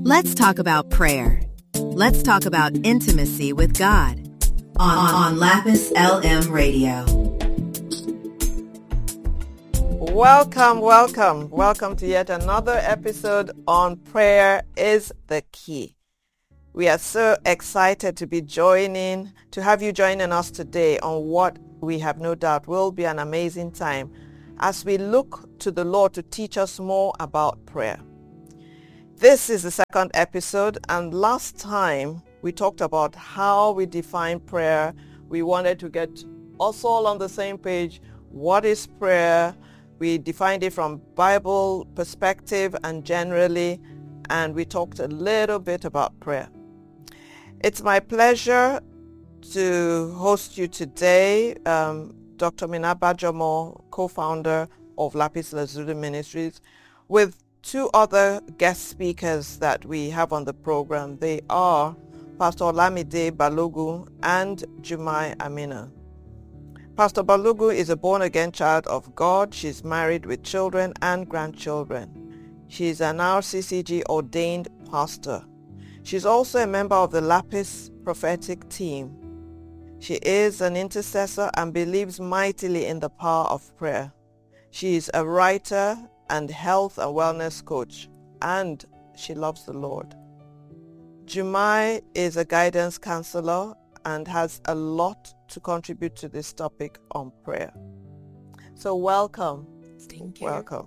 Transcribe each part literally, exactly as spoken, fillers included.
Let's talk about prayer. Let's talk about intimacy with God on, on Lapis L M Radio. Welcome, welcome, welcome to yet another episode on Prayer is the Key. We are so excited to be joining, to have you joining us today on what we have no doubt will be an amazing time as we look to the Lord to teach us more about prayer. This is the second episode, and last time we talked about how we define prayer. We wanted to get us all on the same page. What is prayer? We defined it from Bible perspective and generally, and we talked a little bit about prayer. It's my pleasure to host you today, um, Doctor Mina Bajomo, co-founder of Lapis Lazuli Ministries, with two other guest speakers that we have on the program. They are Pastor Olamide Balogun and Jumai Amina. Pastor Balogun is a born-again child of God. She's married with children and grandchildren. She's an R C C G ordained pastor. She's also a member of the Lapis prophetic team. She is an intercessor and believes mightily in the power of prayer. She is a writer and health and wellness coach, and she loves the Lord. Jumai is a guidance counselor and has a lot to contribute to this topic on prayer. So welcome. Thank you. Welcome.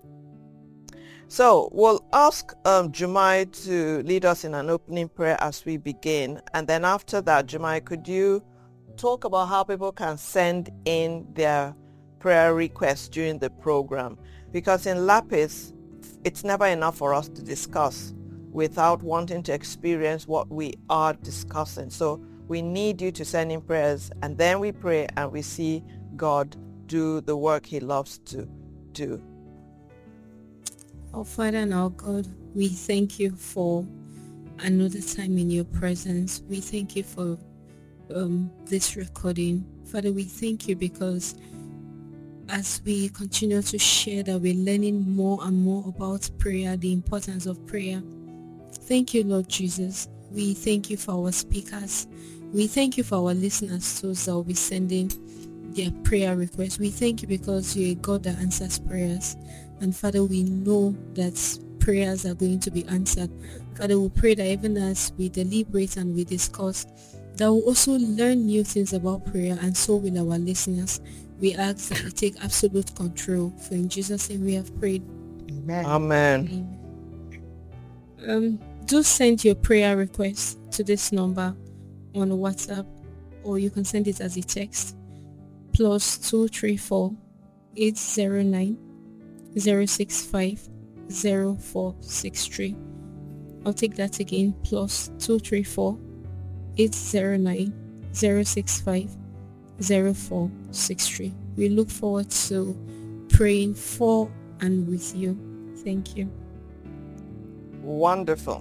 So we'll ask um, Jumai to lead us in an opening prayer as we begin. And then after that, Jumai, could you talk about how people can send in their prayer requests during the program? Because in Lapis, it's never enough for us to discuss without wanting to experience what we are discussing. So we need you to send in prayers, and then we pray and we see God do the work he loves to do. Our Father and our God, we thank you for another time in your presence. We thank you for um, this recording. Father, we thank you because as we continue to share that we're learning more and more about prayer, the importance of prayer. Thank you, Lord Jesus. We thank you for our speakers. We thank you for our listeners too that will be sending their prayer requests. We thank you because you're a God that answers prayers. And Father, we know that prayers are going to be answered. Father, we pray that even as we deliberate and we discuss, that we'll also learn new things about prayer, and so will our listeners. We ask that you take absolute control. For in Jesus' name we have prayed. Amen. Amen. Amen. Um, do send your prayer requests to this number on WhatsApp, or you can send it as a text. Plus two three four eight zero nine zero six five zero four six three. I'll take that again. Plus two three four eight zero nine zero six five zero four six three. We look forward to praying for and with you. Thank you. Wonderful.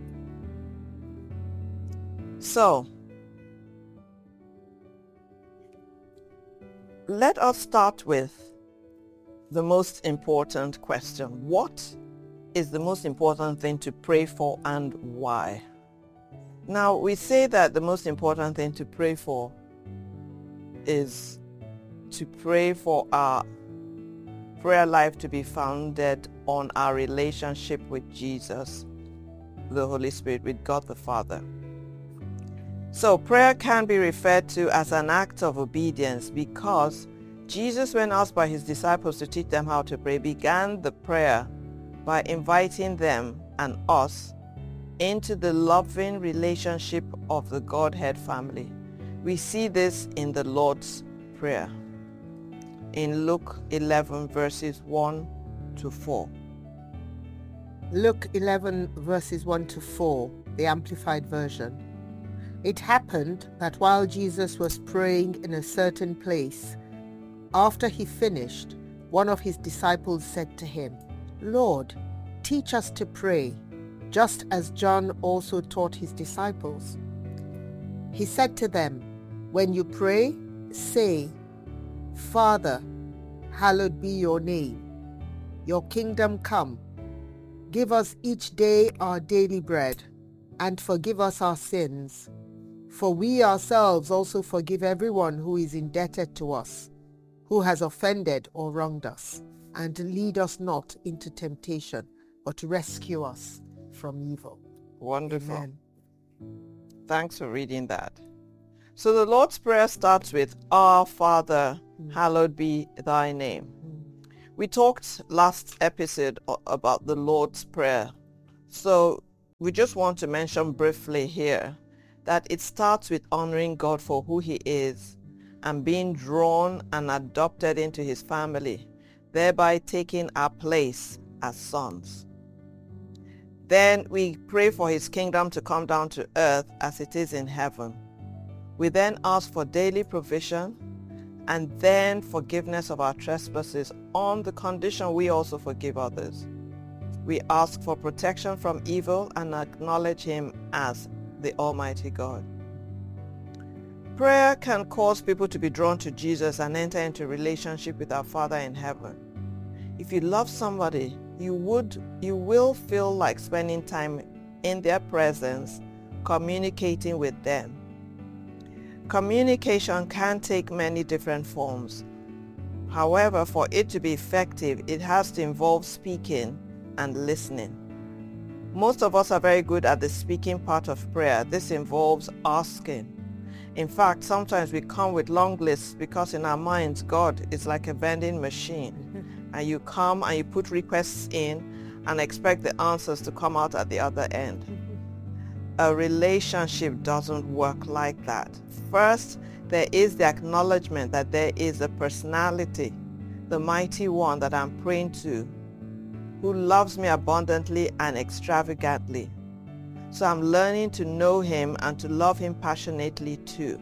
So, let us start with the most important question. What is the most important thing to pray for, and why? Now, we say that the most important thing to pray for is to pray for our prayer life to be founded on our relationship with Jesus, the Holy Spirit, with God the Father. So prayer can be referred to as an act of obedience because Jesus, when asked by his disciples to teach them how to pray, began the prayer by inviting them and us into the loving relationship of the Godhead family. We see this in the Lord's Prayer in Luke eleven verses one to four. Luke eleven verses one to four, the Amplified Version. It happened that while Jesus was praying in a certain place, after he finished, one of his disciples said to him, "Lord, teach us to pray, just as John also taught his disciples." He said to them, "When you pray, say, 'Father, hallowed be your name. Your kingdom come. Give us each day our daily bread, and forgive us our sins, for we ourselves also forgive everyone who is indebted to us, who has offended or wronged us. And lead us not into temptation, but rescue us from evil. Wonderful. Amen. Thanks for reading that. So the Lord's Prayer starts with, Our Father, mm. hallowed be thy name. Mm. We talked last episode about the Lord's Prayer. So we just want to mention briefly here that it starts with honoring God for who he is and being drawn and adopted into his family, thereby taking our place as sons. Then we pray for his kingdom to come down to earth as it is in heaven. We then ask for daily provision and then forgiveness of our trespasses on the condition we also forgive others. We ask for protection from evil and acknowledge him as the Almighty God. Prayer can cause people to be drawn to Jesus and enter into a relationship with our Father in heaven. If you love somebody, you would, you will feel like spending time in their presence, communicating with them. Communication can take many different forms. However, for it to be effective, it has to involve speaking and listening. Most of us are very good at the speaking part of prayer. This involves asking. In fact, sometimes we come with long lists because in our minds, God is like a vending machine. And you come and you put requests in and expect the answers to come out at the other end. A relationship doesn't work like that. First, there is the acknowledgement that there is a personality, the mighty one that I'm praying to, who loves me abundantly and extravagantly. So I'm learning to know him and to love him passionately too.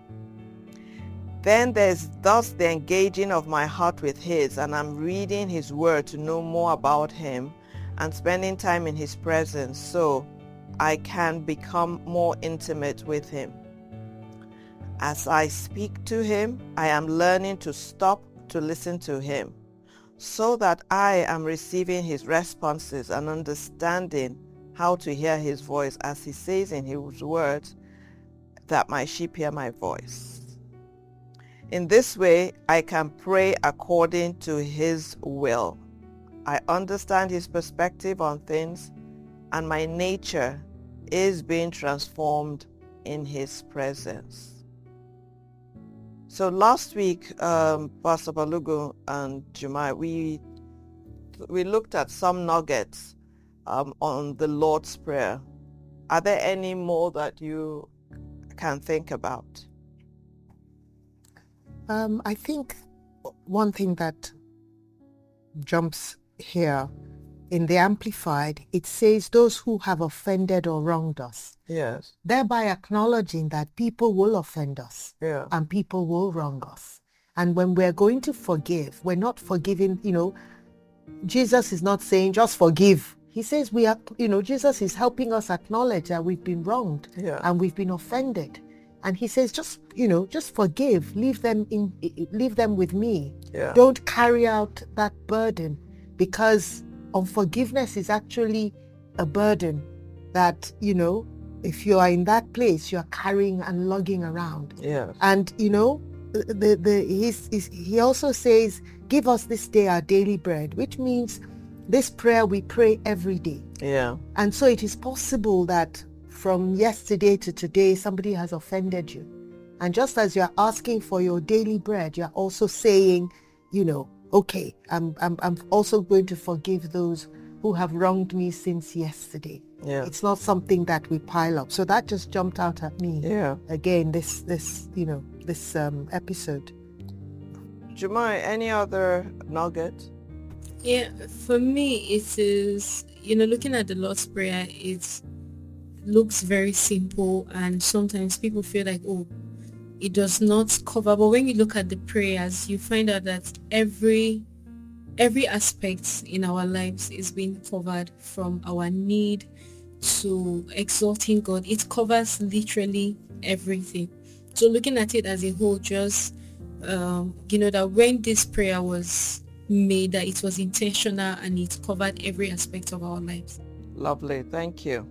Then there's thus the engaging of my heart with his, and I'm reading his word to know more about him and spending time in his presence so I can become more intimate with him. As I speak to him, I am learning to stop to listen to him so that I am receiving his responses and understanding how to hear his voice, as he says in his words, that my sheep hear my voice. In this way, I can pray according to his will. I understand his perspective on things, and my nature is being transformed in his presence. So last week, um, Pastor Balugu and Jumai, we we looked at some nuggets um, on the Lord's Prayer. Are there any more that you can think about? Um, I think one thing that jumps here in the Amplified, it says those who have offended or wronged us. Yes. Thereby acknowledging that people will offend us. Yeah. And people will wrong us. And when we're going to forgive, we're not forgiving, you know, Jesus is not saying just forgive. He says we are, you know, Jesus is helping us acknowledge that we've been wronged. Yeah. And we've been offended. And he says, just, you know, just forgive, leave them in, leave them with me. Yeah. Don't carry out that burden, because unforgiveness is actually a burden that, you know, if you are in that place, you're carrying and lugging around. Yeah. And, you know, the, the, he's, he's, he also says, give us this day our daily bread, which means this prayer we pray every day. Yeah. And so it is possible that from yesterday to today, somebody has offended you. And just as you're asking for your daily bread, you're also saying, you know, okay, I'm, I'm, I'm also going to forgive those who have wronged me since yesterday. Yeah. It's not something that we pile up. So that just jumped out at me. Yeah. Again, this, this, you know, this um, episode. Jumai, any other nugget? Yeah, for me, it is, you know, looking at the Lord's Prayer, it's looks very simple, and sometimes people feel like, oh, it does not cover. But when you look at the prayers, you find out that every every aspect in our lives is being covered, from our need to exalting God. It covers literally everything. So looking at it as a whole, just um, you know, that when this prayer was made, that it was intentional and it covered every aspect of our lives. Lovely. Thank you.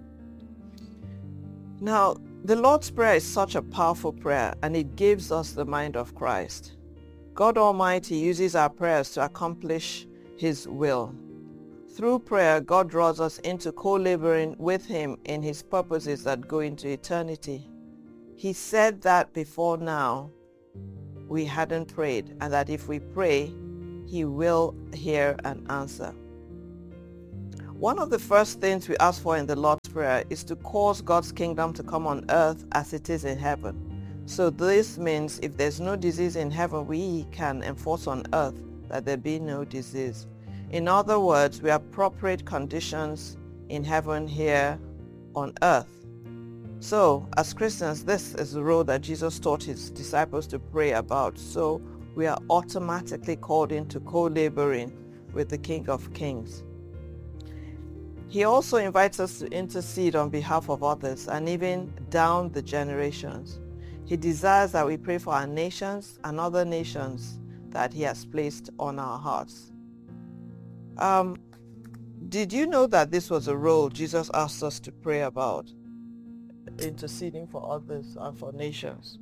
Now, the Lord's Prayer is such a powerful prayer, and it gives us the mind of Christ. God Almighty uses our prayers to accomplish His will. Through prayer, God draws us into co-laboring with Him in His purposes that go into eternity. He said that before now we hadn't prayed, and that if we pray, He will hear and answer. One of the first things we ask for in the Lord's Prayer is to cause God's kingdom to come on earth as it is in heaven. So this means if there's no disease in heaven, we can enforce on earth that there be no disease. In other words, we appropriate conditions in heaven here on earth. So as Christians, this is the role that Jesus taught His disciples to pray about. So we are automatically called into co-laboring with the King of Kings. He also invites us to intercede on behalf of others and even down the generations. He desires that we pray for our nations and other nations that He has placed on our hearts. Um, did you know that this was a role Jesus asked us to pray about? Interceding for others and for nations.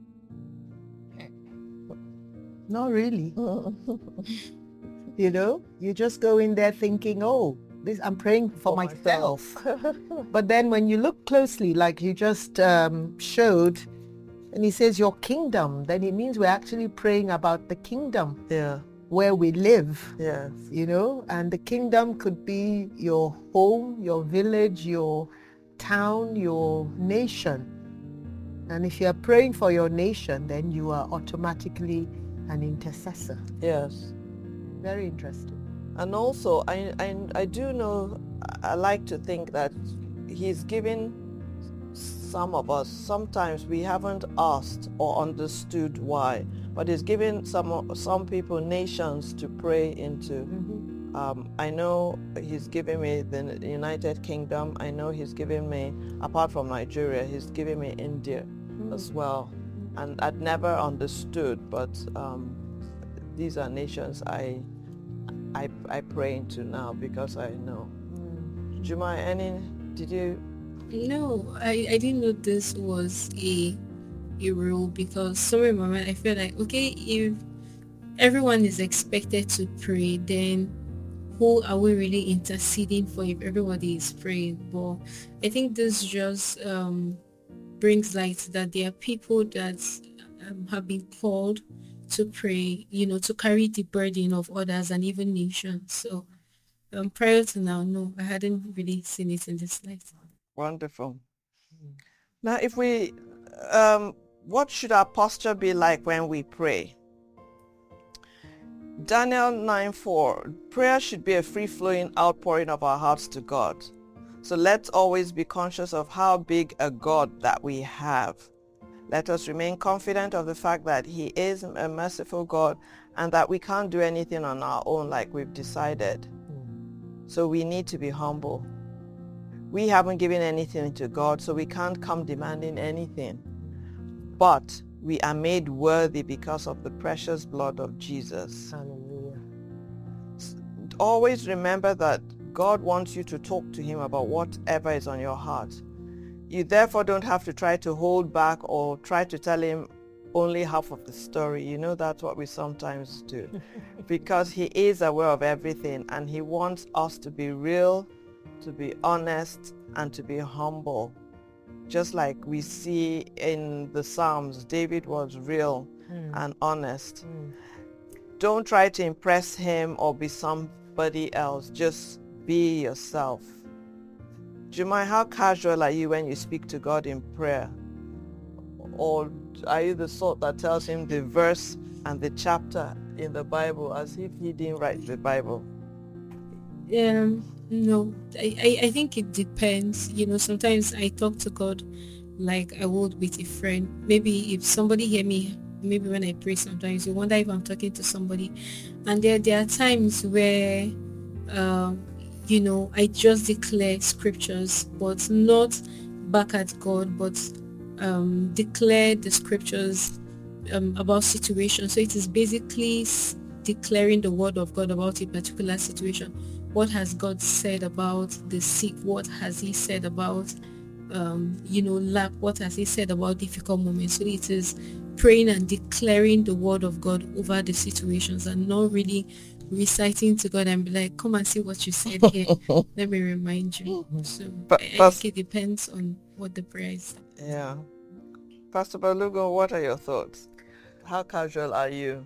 Not really. You know, you just go in there thinking, oh, this I'm praying for, for myself. myself. But then when you look closely, like you just um, showed, and He says your kingdom, then it means we're actually praying about the kingdom. Yeah. Where we live. Yes. You know, and the kingdom could be your home, your village, your town, your nation. And if you're praying for your nation, then you are automatically an intercessor. Yes. Very interesting. And also, I, I, I do know, I like to think that He's given some of us, sometimes we haven't asked or understood why, but He's given some some people nations to pray into. Mm-hmm. Um, I know He's given me the United Kingdom. I know He's given me, apart from Nigeria, He's given me India mm-hmm. as well. And I'd never understood, but um, these are nations I, I I pray into now because I know. Mm. Juma, any, did you? No, I, I didn't know this was a a rule, because somewhere in my mind I feel like, okay, if everyone is expected to pray, then who are we really interceding for if everybody is praying? But I think this just um, brings light that there are people that um, have been called to pray, you know, to carry the burden of others and even nations. So um, prior to now, no, I hadn't really seen it in this light. Wonderful. Now, if we, um, what should our posture be like when we pray? Daniel nine four, prayer should be a free-flowing outpouring of our hearts to God. So let's always be conscious of how big a God that we have. Let us remain confident of the fact that He is a merciful God and that we can't do anything on our own like we've decided. So we need to be humble. We haven't given anything to God, so we can't come demanding anything. But we are made worthy because of the precious blood of Jesus. Hallelujah. Always remember that God wants you to talk to Him about whatever is on your heart. You therefore don't have to try to hold back or try to tell Him only half of the story. You know, that's what we sometimes do. Because He is aware of everything, and He wants us to be real, to be honest, and to be humble. Just like we see in the Psalms, David was real mm. and honest. Mm. Don't try to impress Him or be somebody else. Just be yourself. Jumai, how casual are you when you speak to God in prayer? Or are you the sort that tells Him the verse and the chapter in the Bible as if He didn't write the Bible? Um, no, I, I, I think it depends. You know, sometimes I talk to God like I would with a friend. Maybe if somebody hear me, maybe when I pray sometimes, you wonder if I'm talking to somebody. And there, there are times where, uh, you know, I just declare scriptures, but not back at God, but um, declare the scriptures um, about situations. So it is basically declaring the word of God about a particular situation. What has God said about the sick? What has he said about, um, you know, lack? What has he said about difficult moments? So it is praying and declaring the word of God over the situations, and not really reciting to God and be like, come and see what you said here. Let me remind you. So But, I but, think it depends on what the prayer is. yeah. Pastor Balugo, what are your thoughts? How casual are you?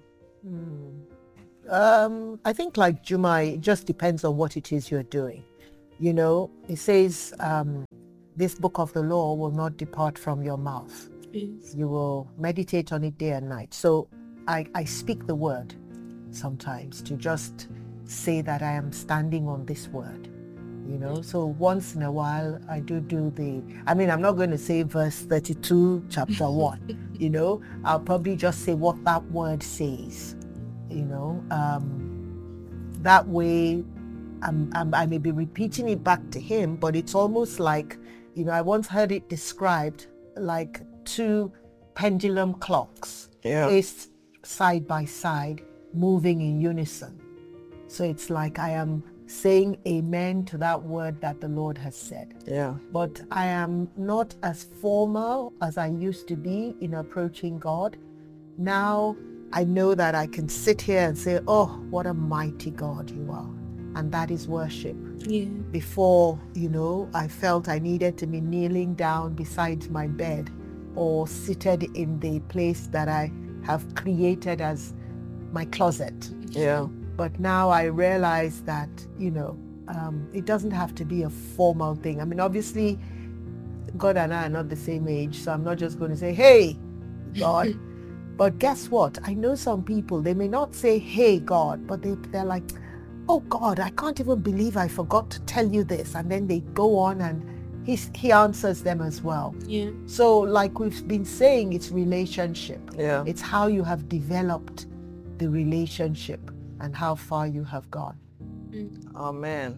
Um, I think like Juma, it just depends on what it is you're doing. You know, it says, um, this book of the law will not depart from your mouth. Yes. You will meditate on it day and night. So I, I speak the word sometimes to just say that I am standing on this word. You know, so once in a while I do do the, I mean, I'm not going to say verse thirty-two, chapter one, you know, I'll probably just say what that word says, you know, um, that way I'm, I'm, I may be repeating it back to him, but it's almost like, you know, I once heard it described like two pendulum clocks Yeah. placed side by side, moving in unison. So it's like I am saying amen to that word that the Lord has said. Yeah. But I am not as formal as I used to be in approaching God. Now I know that I can sit here and say, oh, what a mighty God you are. And that is worship. Yeah. Before, you know, I felt I needed to be kneeling down beside my bed or seated in the place that I have created as my closet. Yeah. But now I realize that, you know, um, it doesn't have to be a formal thing. I mean, obviously, God and I are not the same age, so I'm not just going to say, hey, God. But guess what? I know some people, they may not say, hey, God, but they, they're like, oh, God, I can't even believe I forgot to tell you this. And then they go on and he's, he answers them as well. Yeah. So like we've been saying, it's relationship. Yeah. It's how you have developed the relationship and how far you have gone. Amen.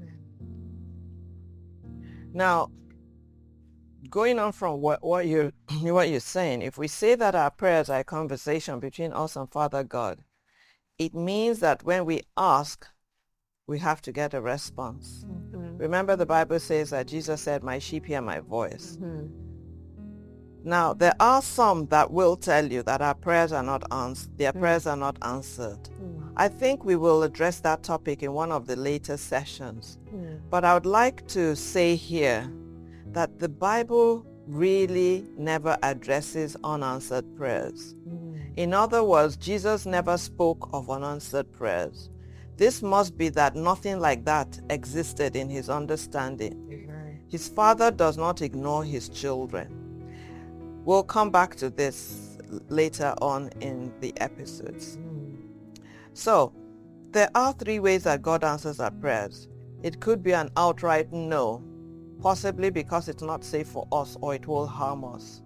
Now, going on from what, what you're what you're saying, if we say that our prayers are a conversation between us and Father God, it means that when we ask, we have to get a response. Mm-hmm. Remember, the Bible says that Jesus said, my sheep hear my voice. Mm-hmm. Now, there are some that will tell you that our prayers are not answered, their Mm. prayers are not answered. Mm. I think we will address that topic in one of the later sessions. Mm. But I would like to say here that the Bible really never addresses unanswered prayers. Mm. In other words, Jesus never spoke of unanswered prayers. This must be that nothing like that existed in his understanding. Amen. His Father does not ignore his children. We'll come back to this later on in the episodes. Mm. So, there are three ways that God answers our prayers. It could be an outright no, possibly because it's not safe for us or it will harm us.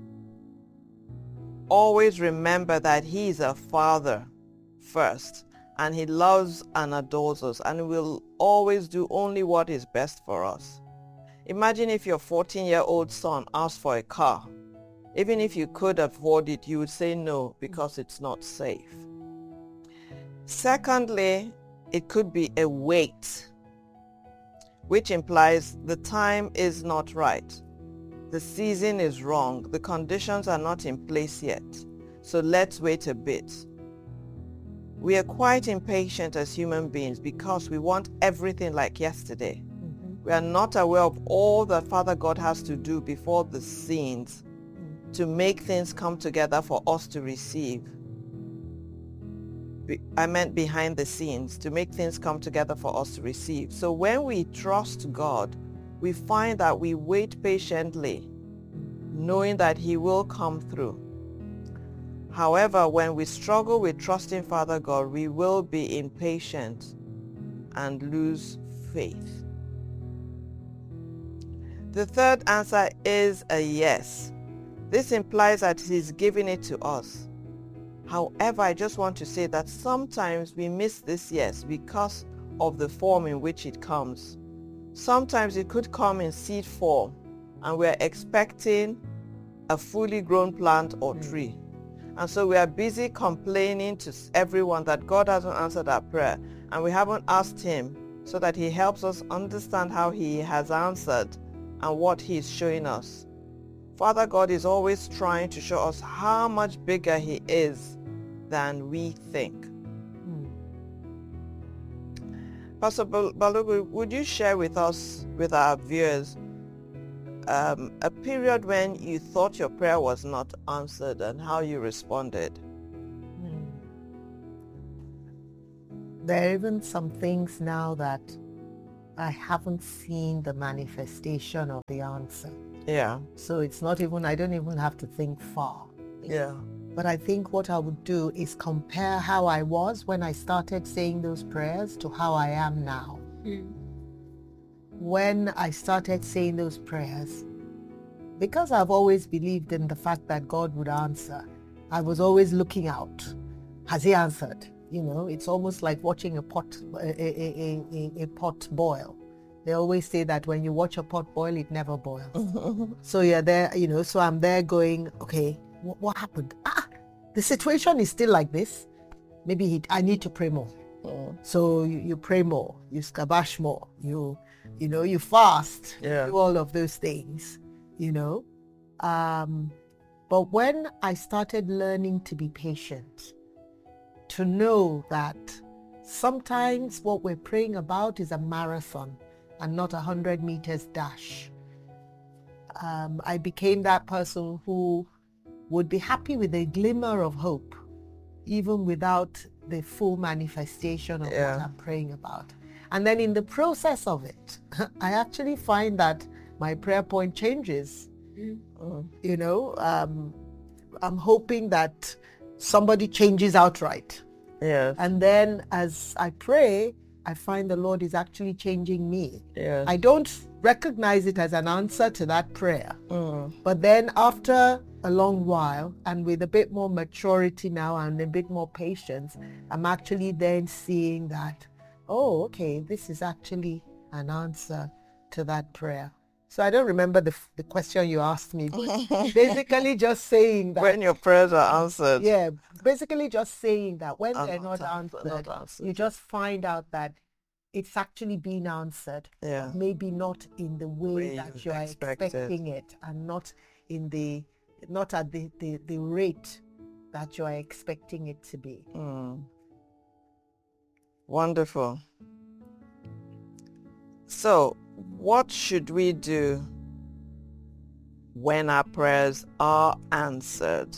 Always remember that he is a father first, and he loves and adores us, and will always do only what is best for us. Imagine if your fourteen-year-old son asked for a car. Even if you could afford it, you would say no because it's not safe. Secondly, it could be a wait, which implies the time is not right. The season is wrong. The conditions are not in place yet. So let's wait a bit. We are quite impatient as human beings because we want everything like yesterday. Mm-hmm. We are not aware of all that Father God has to do before the scenes to make things come together for us to receive. Be- I meant behind the scenes, to make things come together for us to receive. So when we trust God, we find that we wait patiently, knowing that he will come through. However, when we struggle with trusting Father God, we will be impatient and lose faith. The third answer is a yes. This implies that he's giving it to us. However, I just want to say that sometimes we miss this yes because of the form in which it comes. Sometimes it could come in seed form, and we're expecting a fully grown plant or tree. And so we are busy complaining to everyone that God hasn't answered our prayer, and we haven't asked him so that he helps us understand how he has answered and what he is showing us. Father God is always trying to show us how much bigger he is than we think. Mm. Pastor Balogu, would you share with us, with our viewers, um, a period when you thought your prayer was not answered and how you responded? Mm. There are even some things now that I haven't seen the manifestation of the answer. Yeah. So it's not even, I don't even have to think far. Yeah. But I think what I would do is compare how I was when I started saying those prayers to how I am now. Mm. When I started saying those prayers, because I've always believed in the fact that God would answer, I was always looking out. Has he answered? You know, it's almost like watching a pot, a, a, a, a pot boil. They always say that when you watch a pot boil, it never boils. So you're there, you know, so I'm there going, okay, what, what happened? Ah, the situation is still like this. Maybe he, I need to pray more. Mm. So you, you pray more, you scabash more, you, you know, you fast, Yeah. do all of those things, you know. Um, but when I started learning to be patient, to know that sometimes what we're praying about is a marathon and not a hundred meters dash. Um, I became that person who would be happy with a glimmer of hope, even without the full manifestation of Yeah. what I'm praying about. And then in the process of it, I actually find that my prayer point changes. Mm. You know, um, I'm hoping that somebody changes outright. Yes. And then as I pray, I find the Lord is actually changing me. Yes. I don't recognize it as an answer to that prayer. Mm. But then after a long while, and with a bit more maturity now and a bit more patience, I'm actually then seeing that, oh, okay, this is actually an answer to that prayer. So I don't remember the, the question you asked me, but basically just saying that. When your prayers are answered. Yeah, basically just saying that when Are they're not not answered, answered, not answered. you just find out that it's actually been answered. Yeah. Maybe not in the way, Way that you you are expected. expecting it, and not in the not at the, the, the rate that you are expecting it to be. Mm. Wonderful. So, what should we do when our prayers are answered?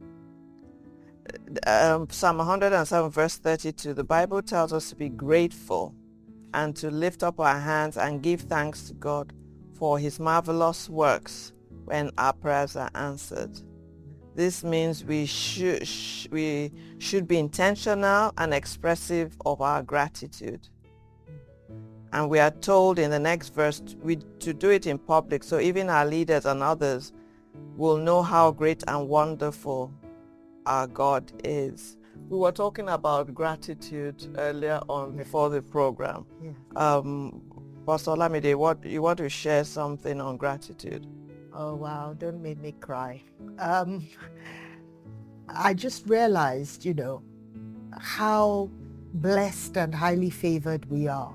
Um, Psalm one hundred seven verse thirty-two, the Bible tells us to be grateful and to lift up our hands and give thanks to God for his marvelous works when our prayers are answered. This means we should, sh- we should be intentional and expressive of our gratitude. And we are told in the next verse we, to do it in public, so even our leaders and others will know how great and wonderful our God is. We were talking about gratitude earlier on before the program. Yeah. Um, Pastor Olamide, what you want to share something on gratitude? Oh wow, don't make me cry. Um, I just realized, you know, how blessed and highly favored we are.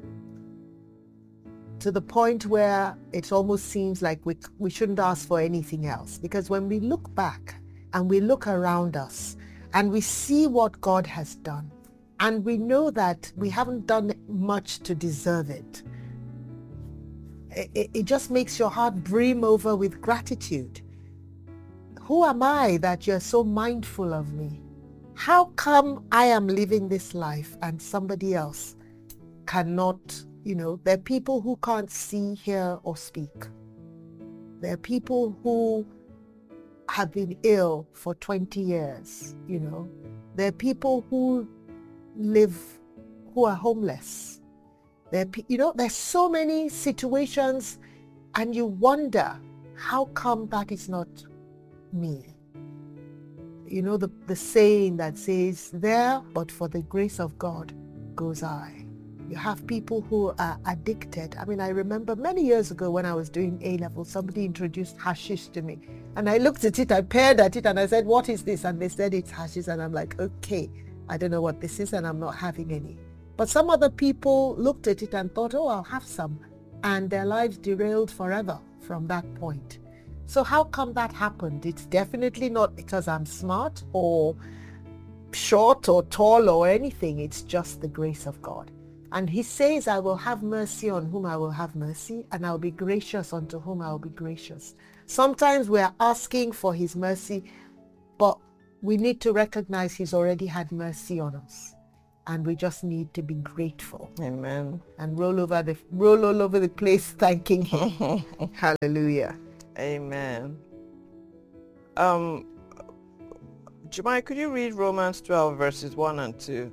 To the point where it almost seems like we, we shouldn't ask for anything else. Because when we look back and we look around us and we see what God has done, and we know that we haven't done much to deserve it, it, it just makes your heart brim over with gratitude. Who am I that you're so mindful of me? How come I am living this life and somebody else cannot? You know, there are people who can't see, hear, or speak. There are people who have been ill for twenty years, you know. There are people who live, who are homeless. There, are, you know, there's so many situations, and you wonder, how come that is not me? You know, the, the saying that says, there, but for the grace of God, goes I. You have people who are addicted. I mean, I remember many years ago when I was doing A-level, somebody introduced hashish to me. And I looked at it, I peered at it, and I said, what is this? And they said it's hashish. And I'm like, okay, I don't know what this is, and I'm not having any. But some other people looked at it and thought, oh, I'll have some. And their lives derailed forever from that point. So how come that happened? It's definitely not because I'm smart or short or tall or anything. It's just the grace of God. And he says, I will have mercy on whom I will have mercy, and I'll be gracious unto whom I will be gracious. Sometimes we are asking for his mercy, but we need to recognize he's already had mercy on us. And we just need to be grateful. Amen. And roll over the roll all over the place thanking him. Hallelujah. Amen. Um, Jemai, could you read Romans twelve verses one and two?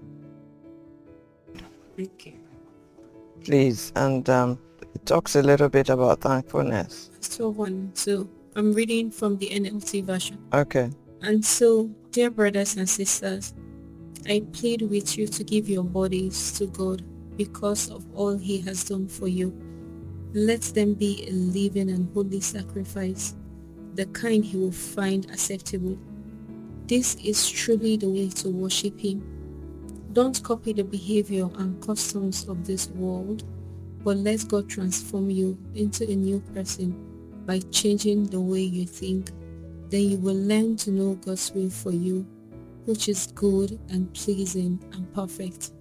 Okay. Please. And um, it talks a little bit about thankfulness. So one, two. I'm reading from the N L T version. Okay. And so, dear brothers and sisters, I plead with you to give your bodies to God because of all he has done for you. Let them be a living and holy sacrifice, the kind he will find acceptable. This is truly the way to worship him. Don't copy the behavior and customs of this world, but let God transform you into a new person by changing the way you think. Then you will learn to know God's will for you, which is good and pleasing and perfect.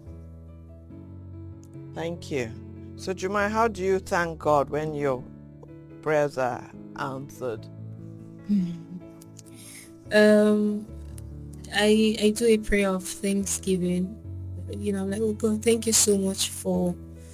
Thank you. So Jemai, how do you thank God when your prayers are answered? um, I I do a prayer of thanksgiving. You know, I'm like, oh God, thank you so much for,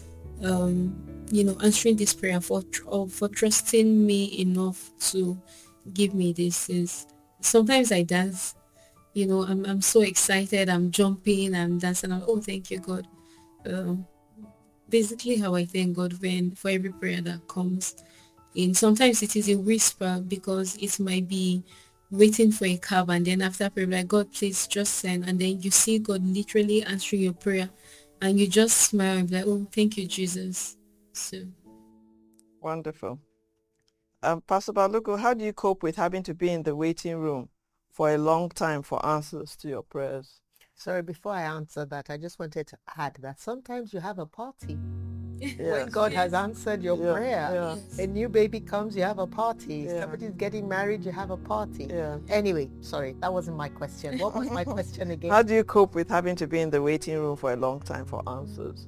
um, you know, answering this prayer, for tr- for trusting me enough to give me this. Is sometimes I dance. You know, I'm I'm so excited. I'm jumping. I'm dancing. I'm, oh, thank you, God. Um, basically, how I thank God when for every prayer that comes in. Sometimes it is a whisper because it might be waiting for a cab, and then after prayer, like, God, please just send, and then you see God literally answering your prayer, and you just smile and be like, oh, thank you, Jesus. So Wonderful. Um, Pastor Baluku, how do you cope with having to be in the waiting room for a long time for answers to your prayers? Sorry, before I answer that, I just wanted to add that sometimes you have a party. Yes. When God has answered your Yeah, prayer, yeah. a new baby comes, you have a party. Yeah. Somebody's getting married, you have a party. Yeah. Anyway, sorry, that wasn't my question. What was my question again? How do you cope with having to be in the waiting room for a long time for answers?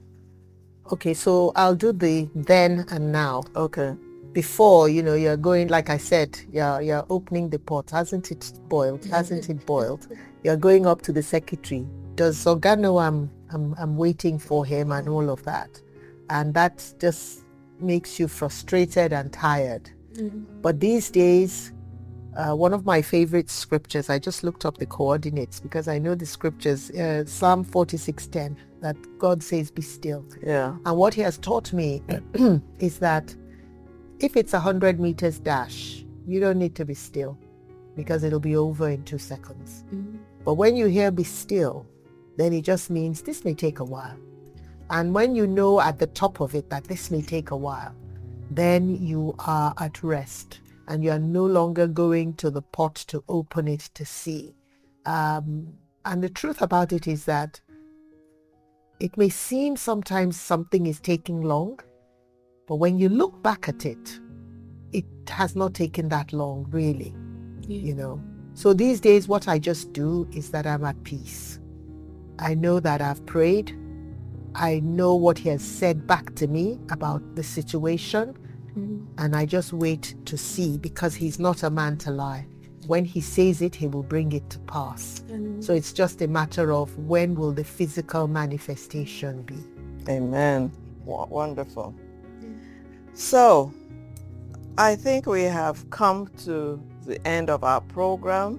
Okay, so I'll do the then and now. Okay. Before, you know, you're going, like I said, you're, you're opening the pot. Hasn't it boiled? Hasn't it boiled? You're going up to the secretary. Does Oga know I'm, I'm, I'm waiting for him and all of that? And that just makes you frustrated and tired. Mm-hmm. But these days, uh, one of my favorite scriptures, I just looked up the coordinates because I know the scriptures, uh, Psalm forty-six ten, that God says, be still. Yeah. And what he has taught me is that if it's a hundred meters dash, you don't need to be still because it'll be over in two seconds. Mm-hmm. But when you hear be still, then it just means this may take a while. And when you know at the top of it that this may take a while, then you are at rest and you are no longer going to the pot to open it to see. Um, and the truth about it is that it may seem sometimes something is taking long, but when you look back at it, it has not taken that long, really, yeah. You know. So these days, what I just do is that I'm at peace. I know that I've prayed. I know what he has said back to me about the situation, mm-hmm. and I just wait to see because he's not a man to lie. When he says it, he will bring it to pass. Mm-hmm. So it's just a matter of when will the physical manifestation be. Amen. W- wonderful. So, I think we have come to the end of our program.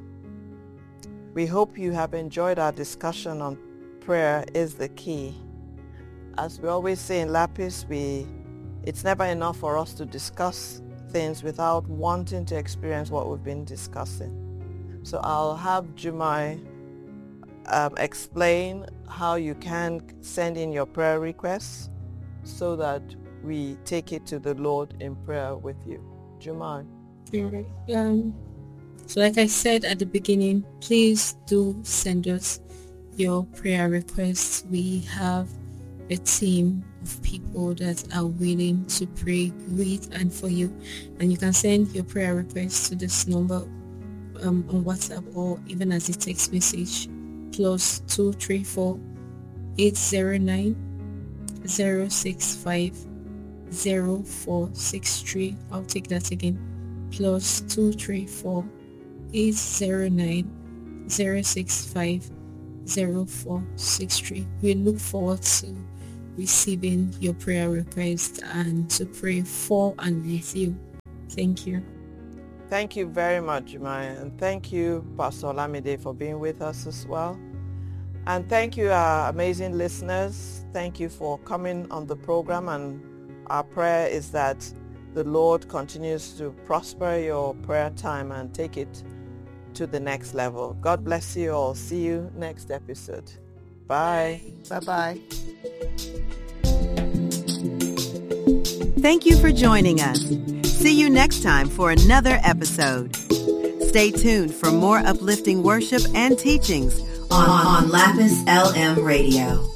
We hope you have enjoyed our discussion on prayer is the key. As we always say in Lapis, we it's never enough for us to discuss things without wanting to experience what we've been discussing. So I'll have Jemai um, explain how you can send in your prayer requests so that we take it to the Lord in prayer with you. Do you mind? Alright. Um, so like I said at the beginning, please do send us your prayer requests. We have a team of people that are willing to pray with and for you, and you can send your prayer requests to this number um, on WhatsApp or even as a text message, plus two three four eight zero nine zero six five zero four six three. I'll take that again, plus two three four eight zero nine zero six five zero four six three. We look forward to receiving your prayer request and to pray for and with you. Thank you. Thank you very much, Jumaya, and thank you, Pastor Olamide, for being with us as well. And thank you, our amazing listeners. Thank you for coming on the program, and our prayer is that the Lord continues to prosper your prayer time and take it to the next level. God bless you all. See you next episode. Bye. Bye-bye. Thank you for joining us. See you next time for another episode. Stay tuned for more uplifting worship and teachings on, on Lapis L M Radio.